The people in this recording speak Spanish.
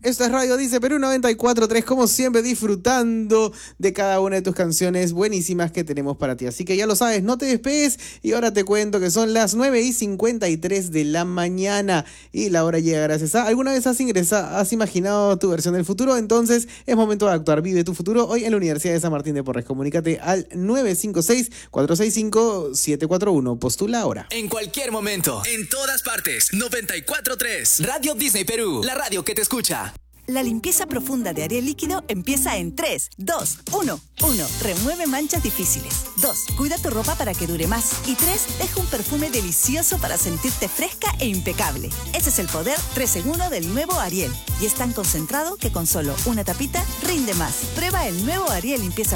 Esta es Radio Dice Perú 94.3, como siempre disfrutando de cada una de tus canciones buenísimas que tenemos para ti. Así que ya lo sabes, no te despegues y ahora te cuento que son las 9:53 de la mañana y la hora llega gracias a... ¿Alguna vez has imaginado tu versión del futuro? Entonces es momento de actuar. Vive tu futuro hoy en la Universidad de San Martín de Porres. Comunícate al 956-465-741. Postula ahora. En cualquier momento, en todas partes, 94.3 Radio Disney Perú, la radio que te escucha. La limpieza profunda de Ariel Líquido empieza en 3, 2, 1. 1. Remueve manchas difíciles. 2. Cuida tu ropa para que dure más. Y 3. Deja un perfume delicioso para sentirte fresca e impecable. Ese es el poder 3 en 1 del nuevo Ariel. Y es tan concentrado que con solo una tapita rinde más. Prueba el nuevo Ariel Limpieza